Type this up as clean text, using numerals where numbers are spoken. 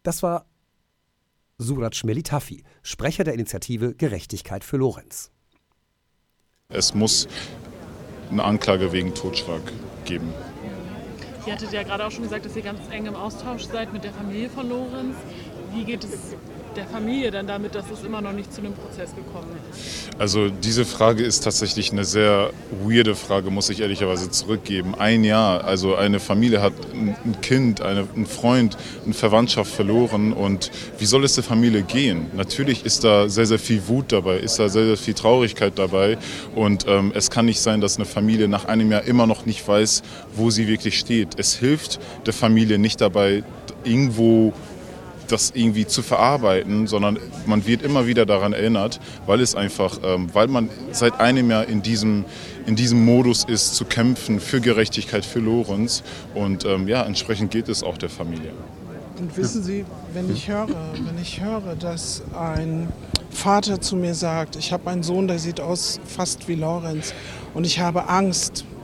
Das war Suraj Melitafi, Sprecher der Initiative Gerechtigkeit für Lorenz. Es muss eine Anklage wegen Totschlag geben. Ihr hattet ja gerade auch schon gesagt, dass ihr ganz eng im Austausch seid mit der Familie von Lorenz. Wie geht es der Familie dann damit, dass es immer noch nicht zu einem Prozess gekommen ist? Also diese Frage ist tatsächlich eine sehr weirde Frage, muss ich ehrlicherweise zurückgeben. Ein Jahr, also eine Familie hat ein Kind, einen Freund, eine Verwandtschaft verloren und wie soll es der Familie gehen? Natürlich ist da sehr, sehr viel Wut dabei, ist da sehr, sehr viel Traurigkeit dabei und es kann nicht sein, dass eine Familie nach einem Jahr immer noch nicht weiß, wo sie wirklich steht. Es hilft der Familie nicht dabei, irgendwo das irgendwie zu verarbeiten, sondern man wird immer wieder daran erinnert, weil man seit einem Jahr in diesem Modus ist, zu kämpfen für Gerechtigkeit für Lorenz und entsprechend geht es auch der Familie. Und wissen Sie, wenn ich höre, dass ein Vater zu mir sagt, ich habe einen Sohn, der sieht aus fast wie Lorenz und ich habe Angst,